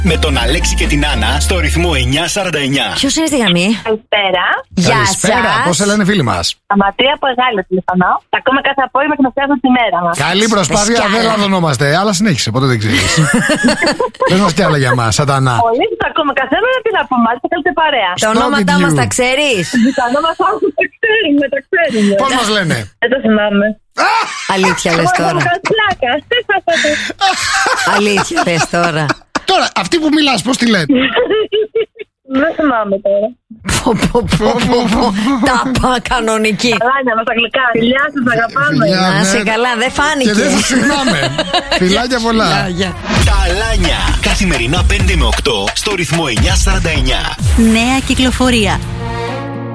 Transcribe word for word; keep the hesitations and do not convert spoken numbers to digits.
Με τον Αλέξη και την Άννα στο ρυθμό εννιά σαράντα εννιά. Ποιος είναι στη γραμμή? Καλησπέρα. Γεια σας. Πώς σε λένε φίλοι μας? Αματία από Εγάλιο τηλεφωνώ. Τα ακούμε κάθε απόγευμα και μας φτιάχνουν τη μέρα μας. Καλή προσπάθεια, δεν λαδωνόμαστε. Αλλά συνέχισε, ποτέ δεν ξέρεις. Πες μας κι άλλα για μας, σατανά. Πολύ τα ακούμε κάθε μέρα, τι να πούμε, θα θέλετε παρέα. Τα ονόματά μας τα ξέρεις? Τα ονόματά μας τα ξέρουμε, τα ξέρουμε. Πώς μας λένε? Δεν το θυμάμαι. Αλήθεια λες τώρα? Αλήθεια λες τώρα? Τώρα, αυτή που μιλάς, πώς τη λένε? Δεν θυμάμαι τώρα. Τάπα κανονική. Καλάνια μας αγγλικά. Φιλιά σας, αγαπάμε. Να σε καλά, δεν φάνηκε. Και δεν σας συγγνώμη. Φιλάκια πολλά. Ταλάνια. Καθημερινά πέντε με οκτώ στο ρυθμό εννιά σαράντα εννιά. Νέα κυκλοφορία.